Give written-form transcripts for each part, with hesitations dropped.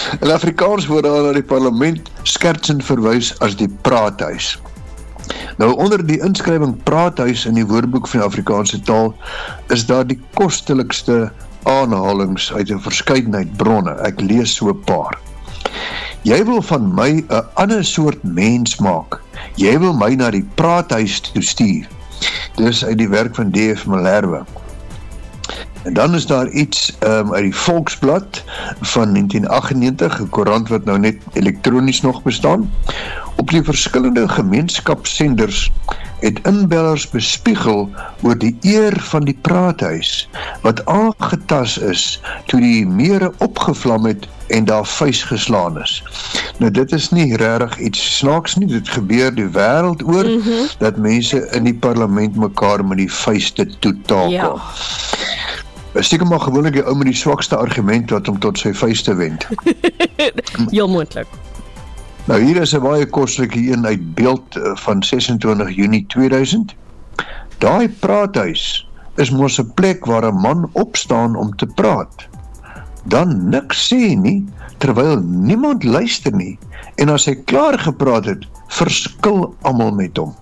In Afrikaans word daar na die parlement skertsend verwys as die praathuis. Nou onder die inskrywing praathuis in die Woordeboek van die Afrikaanse taal is daar die kostelikste aanhalings uit 'n verskeidenheid bronne. Ek lees so 'n paar. Jy wil van my 'n ander soort mens maak. Jy wil my na die praathuis toe stuur. Dis uit die werk van D.F. Malherbe. En dan is daar iets uit die Volksblad van 1998, 'n koerant wat nou net elektronies nog bestaan. Op die verskillende gemeenskapssenders het inbellers bespiegel oor die eer van die praathuis, wat aangetas is toe die mere opgevlam het en daar vuis geslaan is. Nou dit is nie regtig iets snaaks nie, dit gebeur die wêreld oor, dat mense in die parlement mekaar met die vuiste toetakel. Ja. Stiekem maar gewoonlik die ou met die swakste argument wat hom tot sy vuiste wend. Heel moontlik. Nou hier is 'n baie kostelike een uit Beeld van 26 Junie 2000. Daai praathuis is mos 'n plek waar 'n man opstaan om te praat. Dan niks sê nie, terwyl niemand luister nie. En as hy klaar gepraat het, verskil almal met hom.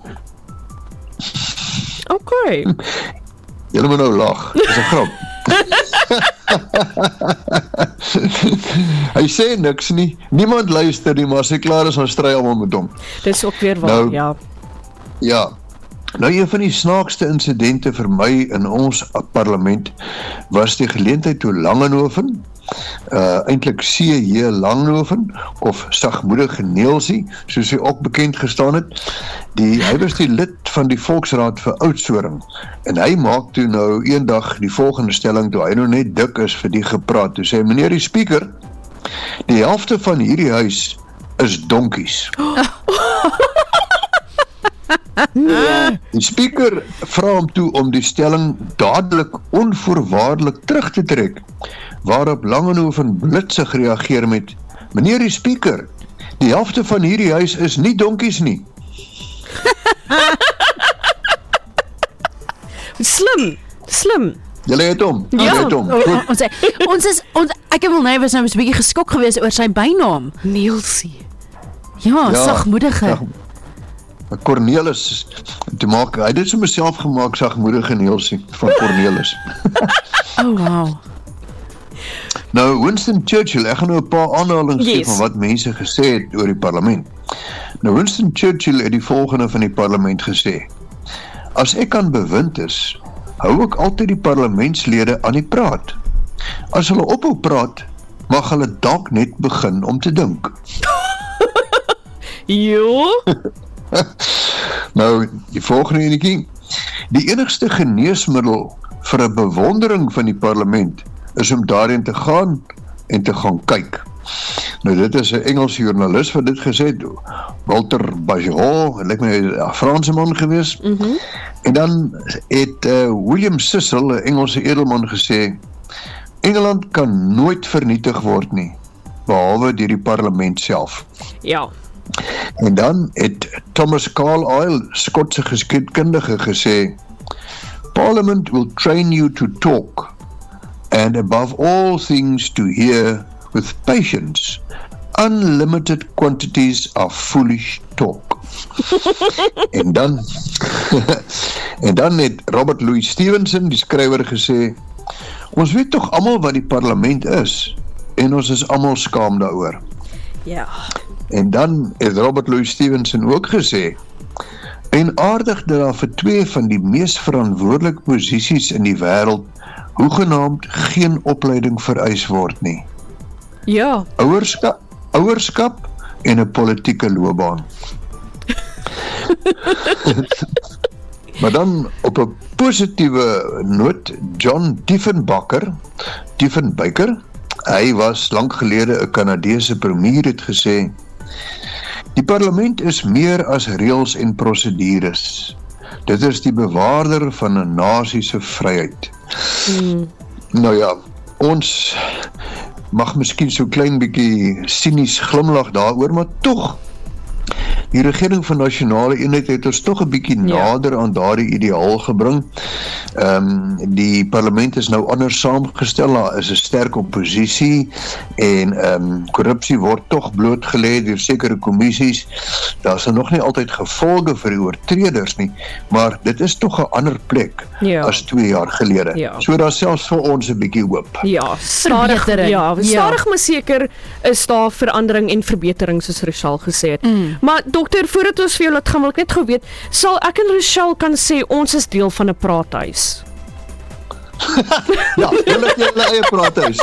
Okay. Julle moet nou lag, dis 'n grap. Hy sê niks nie, niemand luister nie, maar as hy klaar is, dan stry almal met hom. Dis ook weer waar, Nou, ja. Ja, nou een van die snaakste insidente vir my in ons parlement was die geleentheid toe Langenhoven, eintlik C.J. Langenhoven, of sagmoedige Neelsie, soos hy ook bekend gestaan het, hy was die lid van die Volksraad vir Oudtshoorn, en hy maak toe nou eendag die volgende stelling, toe hy nou net dik is vir die gepraat, toe sê, meneer die speaker, die helfte van hierdie huis is donkies. Die speaker vra hom toe om die stelling dadelik onvoorwaardelik terug te trek, waarop Langenhoven blitsig reageer met, meneer die speaker, die helfte van hierdie huis is nie donkies nie. Slim. Julle het hom, Ek wil nou was nou 'n bietjie geskok gewees oor sy bynaam. Neelsie. Ja, sagmoedige. Cornelis, hy het dit so myself gemaak, sagmoedige Neelsie, van Cornelis. Oh, wow. Nou, Winston Churchill, ek gaan nou 'n paar aanhalings gee van wat mense gesê het oor die parlement. Nou, Winston Churchill het die volgende van die parlement gesê, as ek aan bewind is, hou ek altyd die parlementslede aan die praat. As hulle ophou praat, mag hulle dalk net begin om te dink. Jo. Nou, die volgende enetjie, die enigste geneesmiddel vir 'n bewondering van die parlement is om daarin te gaan en te gaan kyk. Nou dit is 'n Engelse joernalis wat dit gesê het, Walter Bajot, lyk my 'n Franse man gewees. En dan het William Cecil, 'n Engelse edelman gesê, Engeland kan nooit vernietig word nie, behalwe deur die parlement self. Ja. En dan het Thomas Carlyle, Skotse geskiedkundige, gesê, Parliament will train you to talk, and above all things to hear with patience. Unlimited quantities of foolish talk. en dan het Robert Louis Stevenson, die skrywer, gesê, ons weet tog almal wat die parlement is, en ons is almal skaam daaroor. Ja. En dan het Robert Louis Stevenson ook gesê, en aardig dat daar vir 2 van die mees verantwoordelike posisies in die wêreld hoegenaamd geen opleiding vereis word nie. Ja. Ouerskap en 'n politieke loopbaan. Maar dan op 'n positiewe noot, John Diefenbaker, hy was lank gelede 'n Kanadese premier, het gesê, die parlement is meer as reëls en prosedures. Dit is die bewaarder van 'n nasie se vryheid. Nou ja, ons mag miskien so klein bietjie sinies glimlag daaroor, maar tog, die regering van nasionale eenheid het ons toch 'n bietjie nader aan daardie ideaal gebring. Die parlement is nou anders saamgestel, daar is 'n sterk oppositie en korrupsie word toch blootgelê deur sekere kommissies. Daar is nog nie altyd gevolge vir die oortreders nie, maar dit is toch 'n ander plek as 2 jaar gelede. So daar selfs vir ons 'n bietjie hoop. Ja, stadig, stadig maar seker is daar verandering en verbetering soos Rochelle gesê het. Maar dokter, voordat ons vir jou laat gaan, wil ek net gou weet, sal ek en Rochelle kan sê ons is deel van 'n praathuis? Ja, julle het julle eie praathuis.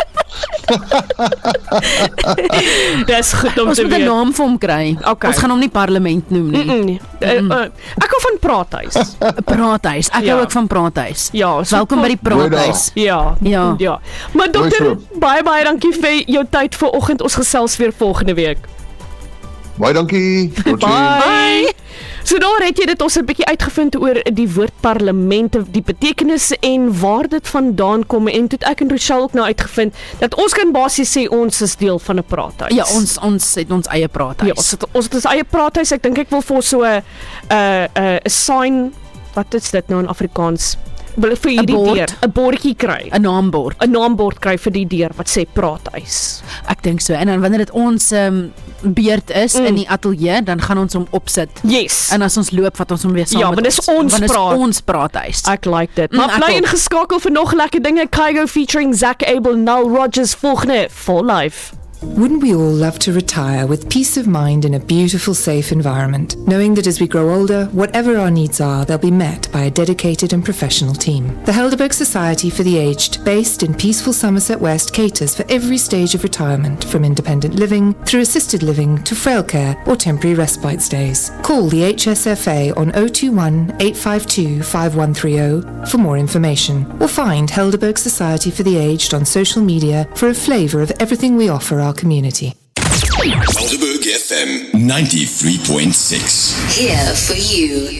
Dis goed om te weet. Ons moet 'n naam vir hom kry. Okay. Ons gaan hom nie parlement noem nie. Ek hou van praathuis. Praathuis. Ek hou ook van praathuis. Ja, welkom by die praathuis. Ja. Maar dokter, baie dankie vir jou tyd vanoggend. Ons gesels weer volgende week. Baie dankie. Bye. So daar het jy dit ons 'n bietjie uitgevind oor die woord parlement, die betekenis en waar dit vandaan kom, en toe ek en Rochelle ook nou uitgevind dat ons kan basies sê ons is deel van 'n praathuis. Ja, ons het ons eie praathuis. Ja, ons het ons eie praathuis. Ek dink ek wil vir so 'n sign, wat is dit nou in Afrikaans? Wil vir hierdie deur 'n bordjie kry. 'n naambord. 'n naambord kry vir die deur wat sê praathuis. Ek dink so. En dan wanneer dit ons beurt is in die ateljee, dan gaan ons hom opsit. Yes. En as ons loop, vat ons hom weer saam met ons. Ja, want dis ons praathuis. Ek like dit. Maar bly ingeskakel vir nog lekker dinge. Kygo featuring Zach Abel, Nile Rodgers, volgende For Life. Wouldn't we all love to retire with peace of mind in a beautiful, safe environment, knowing that as we grow older, whatever our needs are, they'll be met by a dedicated and professional team? The Helderberg Society for the Aged, based in peaceful Somerset West, caters for every stage of retirement, from independent living through assisted living to frail care or temporary respite stays. Call the HSFA on 021 852 5130 for more information, or find Helderberg Society for the Aged on social media for a flavour of everything we offer our community. Helderberg FM 93.6. Here for you.